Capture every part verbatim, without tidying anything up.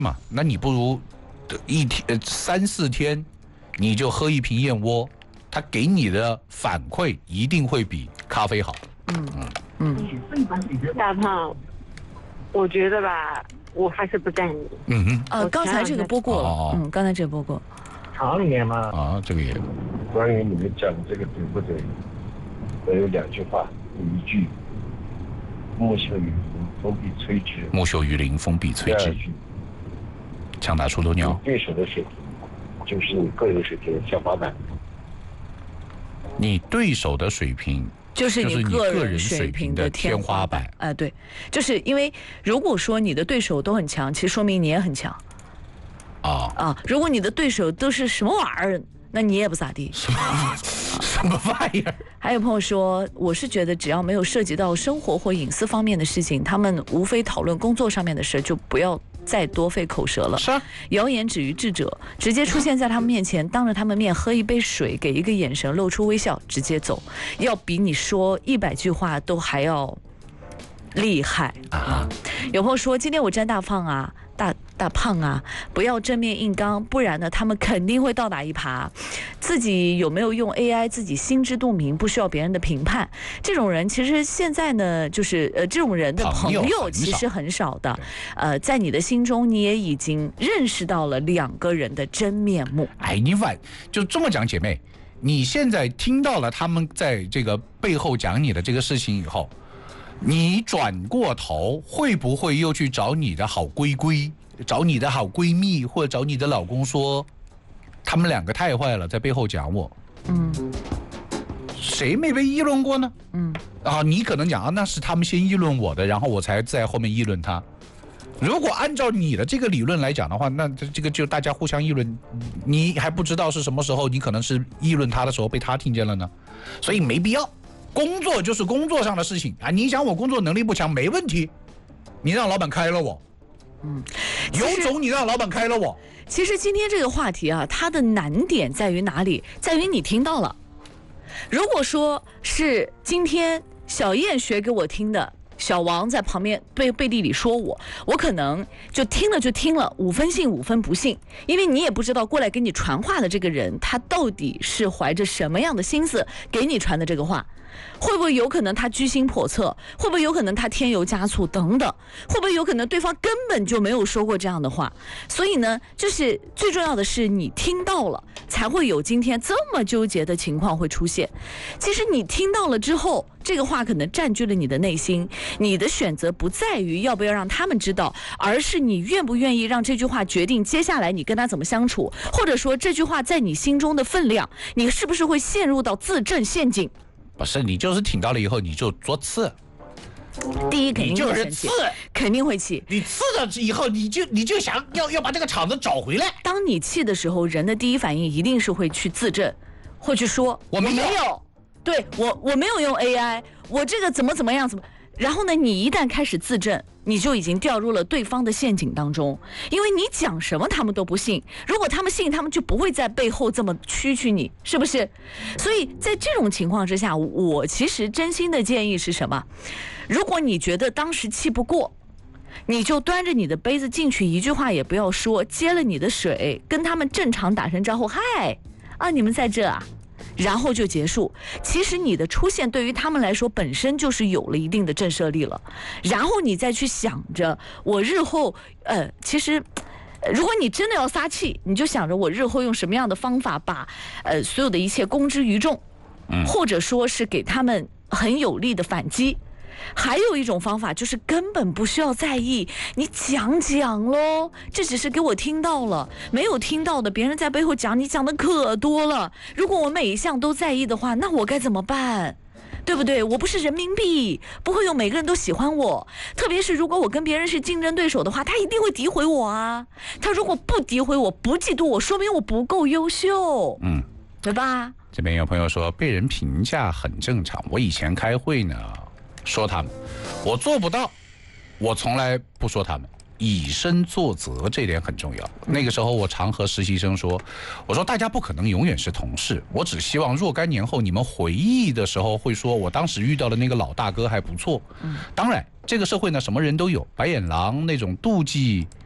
嘛，那你不如一天、呃、三四天，你就喝一瓶燕窝，它给你的反馈一定会比咖啡好。 嗯嗯嗯。 大胖，我觉得吧，我还是不赞你。 嗯哼。 呃，刚才这个播过了，哦、嗯，刚才这个播过。 常年嘛。 啊，这个也。 关于你们讲这个对不对？我有两句话，一句。木秀于林，风必摧之。 木秀于林，风必摧之。枪打出头鸟。 对手的水平就是你个人水平的天花板。 你对手的水平就是你个人水平的天花板。哎、呃，对，就是因为如果说你的对手都很强，其实说明你也很强。 啊啊！如果你的对手都是什么玩意儿，那你也不咋地。 什么什么玩意儿？ 还有朋友说，我是觉得只要没有涉及到生活或隐私方面的事情，他们无非讨论工作上面的事，就不要再多费口舌了。 是啊， 谣言止于智者，直接出现在他们面前，当着他们面喝一杯水，给一个眼神，露出微笑，直接走，要比你说一百句话都还要厉害啊！有朋友说，今天我占大胖啊。大大胖啊，不要正面硬刚，不然呢，他们肯定会倒打一耙。自己有没有用 A I， 自己心知肚明，不需要别人的评判。这种人其实现在呢，就是呃，这种人的朋友其实很少的。呃，在你的心中，你也已经认识到了两个人的真面目。 哎，你晚就这么讲，姐妹，你现在听到了他们在这个背后讲你的这个事情以后。你转过头会不会又去找你的好闺闺，找你的好闺蜜，或者找你的老公说，他们两个太坏了，在背后讲我？嗯，谁没被议论过呢？嗯，啊，你可能讲啊，那是他们先议论我的，然后我才在后面议论他。如果按照你的这个理论来讲的话，那这个就大家互相议论，你还不知道是什么时候，你可能是议论他的时候被他听见了呢，所以没必要。工作就是工作上的事情啊！你想我工作能力不强没问题，你让老板开了我，嗯，有种你让老板开了我。 其实今天这个话题啊，它的难点在于哪里？在于你听到了。如果说是今天小燕学给我听的，小王在旁边背背地里说我，我可能就听了就听了，五分信五分不信，因为你也不知道过来给你传话的这个人，他到底是怀着什么样的心思给你传的这个话。会不会有可能他居心叵测？会不会有可能他添油加醋等等？会不会有可能对方根本就没有说过这样的话？所以呢，就是最重要的是你听到了，才会有今天这么纠结的情况会出现。其实你听到了之后，这个话可能占据了你的内心，你的选择不在于要不要让他们知道，而是你愿不愿意让这句话决定接下来你跟他怎么相处，或者说这句话在你心中的分量，你是不是会陷入到自证陷阱？ 不是，你就是听到了以后你就作刺。 第一肯定就是刺， 肯定会气。 你刺了以后，你就你就想要要把这个场子找回来。 当你气的时候，人的第一反应一定是会去自证，会去说我没有， 我没有对我我没有用 A I， 我这个怎么怎么样怎么。然后呢，你一旦开始自证，你就已经掉入了对方的陷阱当中，因为你讲什么他们都不信。如果他们信，他们就不会在背后这么蛐蛐你，是不是？所以在这种情况之下，我其实真心的建议是什么？如果你觉得当时气不过，你就端着你的杯子进去，一句话也不要说，接了你的水，跟他们正常打声招呼，嗨啊，你们在这啊。然后就结束。其实你的出现对于他们来说本身就是有了一定的震慑力了。然后你再去想着我日后，呃，其实，如果你真的要撒气，你就想着我日后用什么样的方法把，呃，所有的一切公之于众，或者说是给他们很有力的反击。还有一种方法就是根本不需要在意，你讲讲咯，这只是给我听到了，没有听到的别人在背后讲，你讲的可多了。如果我每一项都在意的话，那我该怎么办？对不对？我不是人民币，不会有每个人都喜欢我。特别是如果我跟别人是竞争对手的话，他一定会诋毁我啊。他如果不诋毁我，不嫉妒我，说明我不够优秀，嗯，对吧？ 这边有朋友说被人评价很正常。我以前开会呢说他们，我做不到，我从来不说他们。以身作则这点很重要。那个时候我常和实习生说，我说大家不可能永远是同事，我只希望若干年后你们回忆的时候会说我当时遇到的那个老大哥还不错。当然这个社会呢什么人都有，白眼狼那种妒忌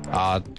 啊。